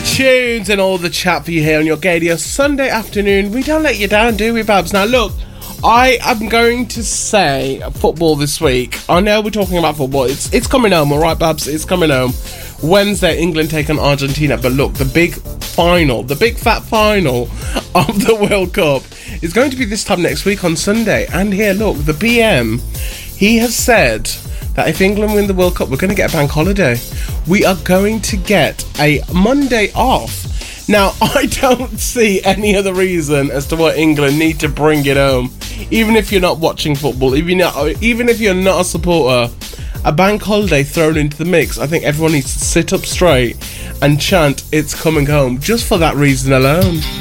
the tunes and all the chat for you here on your Gadio Sunday afternoon. We don't let you down, do we, Babs? Now, look, I am going to say football this week. I know we're talking about football. It's coming home, all right, Babs? It's coming home. Wednesday, England take on Argentina. But look, the big fat final of the World Cup is going to be this time next week on Sunday. And here, look, the PM, he has said that if England win the World Cup, we're going to get a bank holiday. We are going to get a Monday off. Now, I don't see any other reason as to why England need to bring it home. Even if you're not watching football, even if you're not a supporter, a bank holiday thrown into the mix, I think everyone needs to sit up straight and chant "It's coming home" just for that reason alone.